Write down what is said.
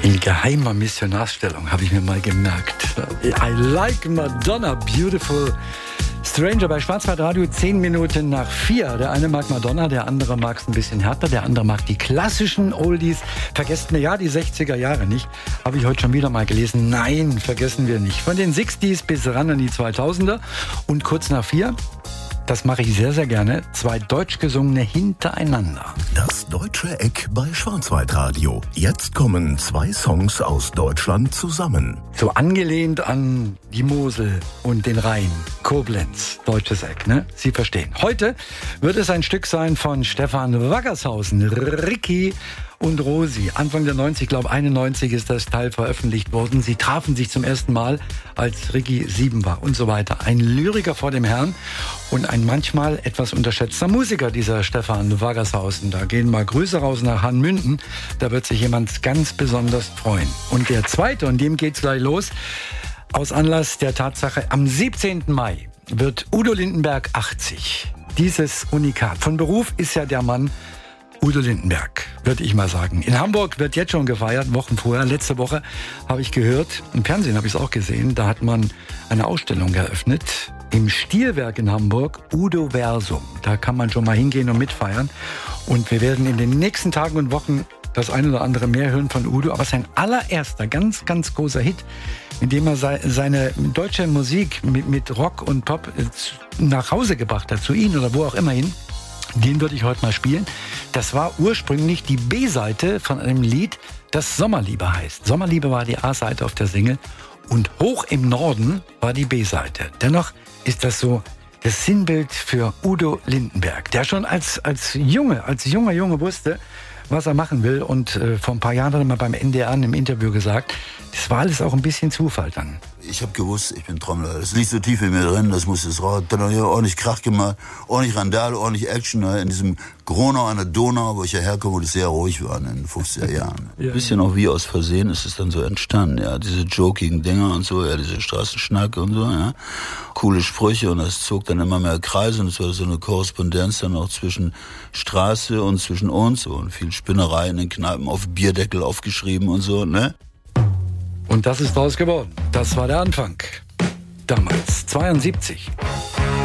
In geheimer Missionarsstellung habe ich mir mal gemerkt. I like Madonna, beautiful stranger bei Schwarzwaldradio, 10 Minuten nach 4. Der eine mag Madonna, der andere mag es ein bisschen härter, der andere mag die klassischen Oldies. Vergesst mir ja die 60er Jahre nicht. Habe ich heute schon wieder mal gelesen. Nein, vergessen wir nicht. Von den 60s bis ran an die 2000er und kurz nach 4. Das mache ich sehr, sehr gerne. 2 deutsch gesungene hintereinander. Das deutsche Eck bei Schwarzwaldradio. Jetzt kommen 2 Songs aus Deutschland zusammen. So angelehnt an die Mosel und den Rhein. Koblenz, deutsches Eck, ne? Sie verstehen. Heute wird es ein Stück sein von Stefan Waggershausen, Ricky und Rosi. Anfang der 90, ich glaube 91 ist das Teil veröffentlicht worden. Sie trafen sich zum ersten Mal, als Ricky 7 war und so weiter. Ein Lyriker vor dem Herrn und ein manchmal etwas unterschätzter Musiker, dieser Stefan Waggershausen. Da gehen mal Grüße raus nach Hanmünden. Da wird sich jemand ganz besonders freuen. Und der zweite, und dem geht's gleich los, aus Anlass der Tatsache, am 17. Mai wird Udo Lindenberg 80. Dieses Unikat. Von Beruf ist ja der Mann Udo Lindenberg, würde ich mal sagen. In Hamburg wird jetzt schon gefeiert, Wochen vorher. Letzte Woche habe ich gehört, im Fernsehen habe ich es auch gesehen, da hat man eine Ausstellung eröffnet im Stilwerk in Hamburg, Udo Versum. Da kann man schon mal hingehen und mitfeiern. Und wir werden in den nächsten Tagen und Wochen das ein oder andere mehr hören von Udo. Aber sein allererster, ganz, ganz großer Hit, in dem er seine deutsche Musik mit Rock und Pop nach Hause gebracht hat, zu Ihnen oder wo auch immer hin, den würde ich heute mal spielen. Das war ursprünglich die B-Seite von einem Lied, das Sommerliebe heißt. Sommerliebe war die A-Seite auf der Single und Hoch im Norden war die B-Seite. Dennoch ist das so das Sinnbild für Udo Lindenberg, der schon als junger Junge wusste, was er machen will. Und vor ein paar Jahren hat er mal beim NDR in einem Interview gesagt, das war alles auch ein bisschen Zufall dann. Ich habe gewusst, ich bin Trommler. Das liegt so tief in mir drin, das muss es raus. Dann habe ich ordentlich Krach gemacht, ordentlich Randale, ordentlich Action in diesem Gronau an der Donau, wo ich ja herkomme, wo das sehr ruhig war in den 50er Jahren. Ja. Ein bisschen auch wie aus Versehen ist es dann so entstanden, ja. Diese jokigen Dinger und so, ja, diese Straßenschnacke und so, ja. Coole Sprüche und das zog dann immer mehr Kreise und es war so eine Korrespondenz dann auch zwischen Straße und zwischen uns und viel Spinnerei in den Kneipen auf Bierdeckel aufgeschrieben und so, ne? Und das ist draus geworden. Das war der Anfang. Damals, 72.